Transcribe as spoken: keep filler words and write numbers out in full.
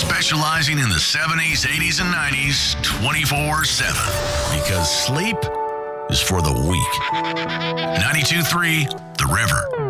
specializing in the seventies, eighties, and nineties twenty-four seven. Because sleep is for the weak. ninety-two point three The River.